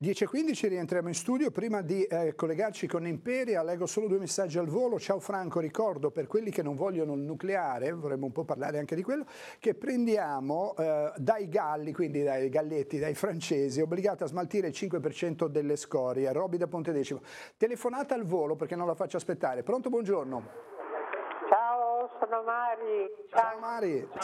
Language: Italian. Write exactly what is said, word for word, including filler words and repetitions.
dieci e quindici rientriamo in studio. Prima di eh, collegarci con Imperia, leggo solo due messaggi al volo. Ciao Franco, ricordo per quelli che non vogliono il nucleare, vorremmo un po' parlare anche di quello, che prendiamo eh, dai galli, quindi dai galletti, dai francesi, obbligati a smaltire il cinque per cento delle scorie. Robby da Pontedecimo. Telefonata al volo perché non la faccio aspettare. Pronto, buongiorno. Ciao, sono Mari. Ciao Mari.